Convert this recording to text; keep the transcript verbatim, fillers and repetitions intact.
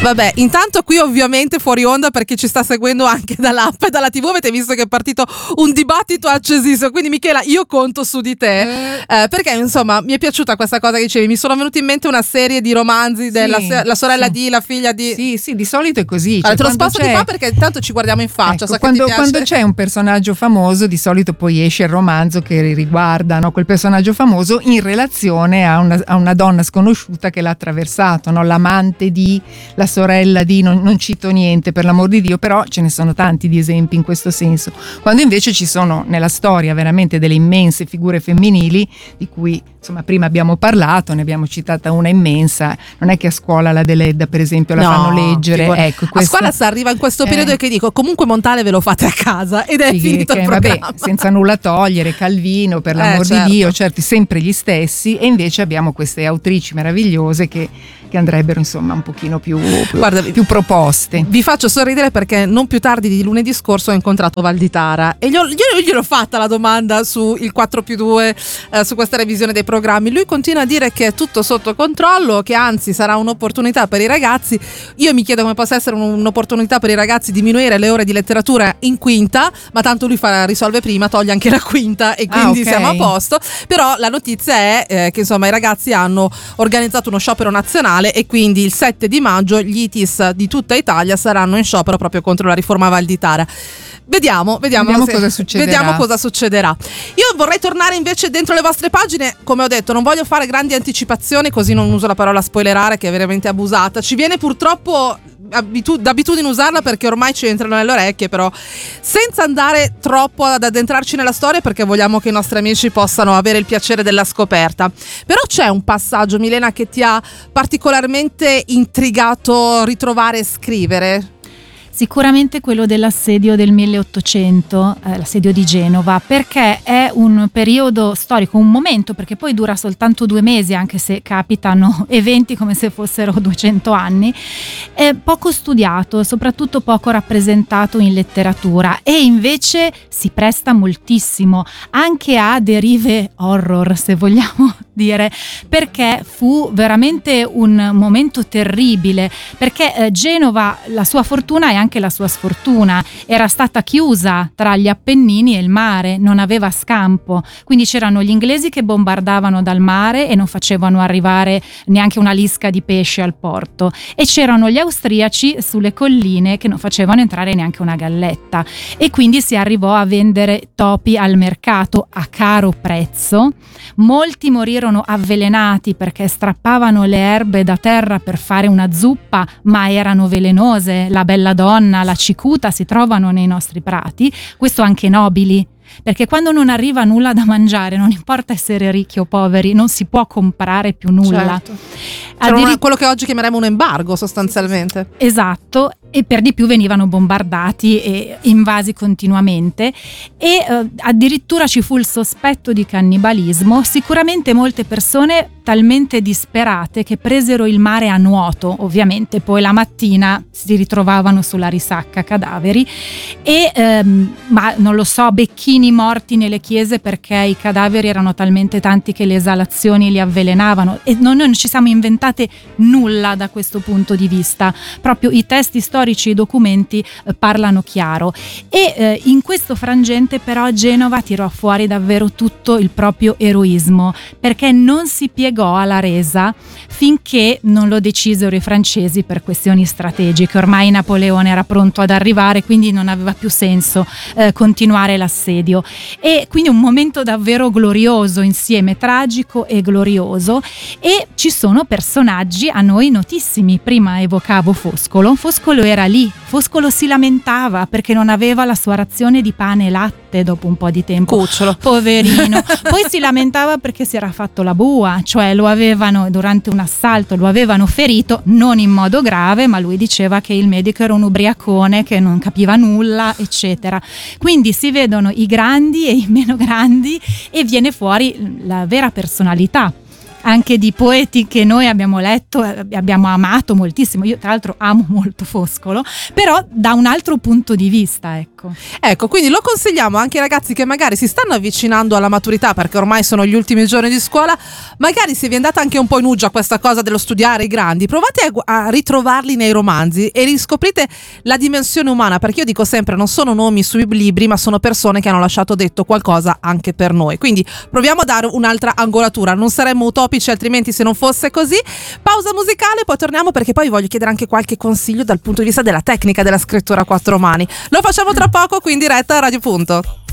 Vabbè, intanto qui ovviamente fuori onda, perché ci sta seguendo anche dall'app e dalla tivù, avete visto che è partito un dibattito accesissimo, quindi Michela io conto su di te, eh, perché insomma mi è piaciuta questa cosa che dicevi, mi sono venuti in mente una serie di romanzi della sì, la sorella sì. di, la figlia di... Sì, sì, di solito è così. Allora, cioè, te lo quando sposto di c'è- qua perché intanto ci guardiamo in faccia, Ecco, so che quando, ti piace. quando c'è un personaggio famoso, di solito poi esce il romanzo che riguarda, no, quel personaggio famoso in relazione a una, a una donna sconosciuta che l'ha attraversato, no? L'amante di, la sorella di, non, non cito niente per l'amor di Dio, però ce ne sono tanti di esempi in questo senso. Quando invece ci sono nella storia veramente delle immense figure femminili di cui insomma prima abbiamo parlato, ne abbiamo citata una immensa, non è che a scuola la Deledda per esempio la No, fanno leggere, figura- ecco, a questa- scuola si arriva in questo periodo Eh. che dico comunque Montale ve lo fate a casa ed è Sì, finito che, il vabbè, programma. senza nulla togliere, Calvino per l'amor Eh, certo. di Dio, certi sempre gli stessi, e invece abbiamo queste autrici meravigliose che, che andrebbero insomma un pochino più, più, Guarda, più proposte. Vi faccio sorridere perché non più tardi di lunedì scorso ho incontrato Valditara e gli ho, io gliel'ho fatta la domanda su il quattro più due, eh, su questa revisione dei programmi. Lui continua a dire che è tutto sotto controllo, che anzi sarà un'opportunità per i ragazzi. Io mi chiedo come possa essere un- un'opportunità per i ragazzi diminuire le ore di letteratura in quinta, ma tanto lui fa, risolve prima, toglie anche la quinta e quindi Ah, ok. siamo a posto. Però la notizia è eh, che insomma i ragazzi hanno organizzato uno sciopero nazionale e quindi il sette di maggio gli I T I S di tutta Italia saranno in sciopero proprio contro la riforma Valditara. Vediamo, vediamo, Vediamo se- cosa succederà. Vediamo cosa succederà. Io vorrei tornare invece dentro le vostre pagine, come ho detto, non voglio fare grandi anticipazioni, così non uso la parola spoilerare che è veramente abusata. Ci viene purtroppo abitu- d'abitudine usarla perché ormai ci entrano nelle orecchie, però senza andare troppo ad addentrarci nella storia perché vogliamo che i nostri amici possano avere il piacere della scoperta. Però c'è un passaggio, Milena, che ti ha particolarmente intrigato ritrovare e scrivere? Sicuramente quello dell'assedio del milleottocento, eh, l'assedio di Genova, perché è un periodo storico, un momento, perché poi dura soltanto due mesi, anche se capitano eventi come se fossero duecento anni, è poco studiato, soprattutto poco rappresentato in letteratura, e invece si presta moltissimo anche a derive horror, se vogliamo dire, perché fu veramente un momento terribile, perché eh, Genova, la sua fortuna è anche la sua sfortuna, era stata chiusa tra gli Appennini e il mare, non aveva scampo, quindi c'erano gli inglesi che bombardavano dal mare e non facevano arrivare neanche una lisca di pesce al porto, e c'erano gli austriaci sulle colline che non facevano entrare neanche una galletta, e quindi si arrivò a vendere topi al mercato a caro prezzo. Molti morirono avvelenati perché strappavano le erbe da terra per fare una zuppa, ma erano velenose. La bella donna, la cicuta si trovano nei nostri prati, questo anche nobili, perché quando non arriva nulla da mangiare, non importa essere ricchi o poveri, non si può comprare più nulla. Certo. C'era Addiri- una- quello che oggi chiameremo un embargo sostanzialmente. Esatto, e per di più venivano bombardati e invasi continuamente, e eh, addirittura ci fu il sospetto di cannibalismo. Sicuramente molte persone talmente disperate che presero il mare a nuoto, ovviamente poi la mattina si ritrovavano sulla risacca cadaveri e ehm, ma non lo so, becchini morti nelle chiese perché i cadaveri erano talmente tanti che le esalazioni li avvelenavano, e noi non ci siamo inventate nulla da questo punto di vista, proprio i testi storici e i documenti eh, parlano chiaro. E eh, in questo frangente però Genova tirò fuori davvero tutto il proprio eroismo, perché non si piegò alla resa finché non lo decisero i francesi per questioni strategiche. Ormai Napoleone era pronto ad arrivare, quindi non aveva più senso eh, continuare l'assedio, e quindi un momento davvero glorioso, insieme tragico e glorioso. E ci sono personaggi a noi notissimi. Prima evocavo Foscolo. Foscolo era lì, Foscolo si lamentava perché non aveva la sua razione di pane e latte dopo un po' di tempo. Cucciolo. Poverino. Poi si lamentava perché si era fatto la bua, cioè lo avevano durante un assalto, lo avevano ferito, non in modo grave, ma lui diceva che il medico era un ubriacone che non capiva nulla, eccetera. Quindi si vedono i grandi e i meno grandi e viene fuori la vera personalità. anche di poeti che noi abbiamo letto, abbiamo amato moltissimo. Io tra l'altro amo molto Foscolo, però da un altro punto di vista, ecco. Ecco, quindi lo consigliamo anche ai ragazzi che magari si stanno avvicinando alla maturità, perché ormai sono gli ultimi giorni di scuola. Magari se vi è andata anche un po' in uggia questa cosa dello studiare i grandi, provate a, a ritrovarli nei romanzi e riscoprite la dimensione umana, perché io dico sempre, non sono nomi sui libri, ma sono persone che hanno lasciato detto qualcosa anche per noi. Quindi proviamo a dare un'altra angolatura, non saremmo utopici altrimenti se non fosse così. Pausa musicale, poi torniamo, perché poi voglio chiedere anche qualche consiglio dal punto di vista della tecnica della scrittura a quattro mani. Lo facciamo tra poco qui in diretta a Radio Punto.